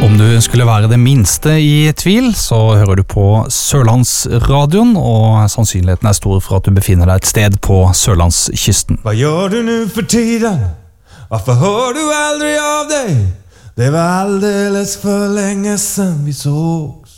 Om du skulle være det minste i tvil, så hører du på Sørlandsradion, og sannsynligheten er stor for at du befinner deg et sted på Sørlandskysten. Hva gjør du nu for tiden? Hvorfor hører du aldri av deg? Det var alldeles for lenge siden vi sågs.